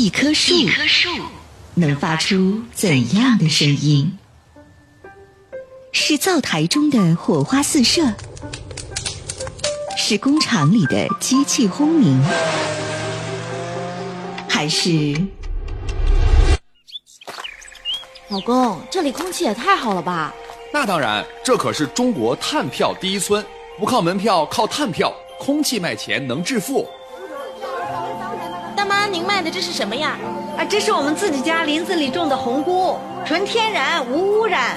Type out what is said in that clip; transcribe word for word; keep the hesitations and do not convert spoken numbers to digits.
一棵树能发出怎样的声音？是灶台中的火花四射，是工厂里的机器轰鸣，还是…… 老公，这里空气也太好了吧？ 那当然，这可是中国碳票第一村，不靠门票，靠碳票，空气卖钱能致富。 大妈，您卖的这是什么呀？ 啊，这是我们自己家林子里种的红菇，纯天然无污染。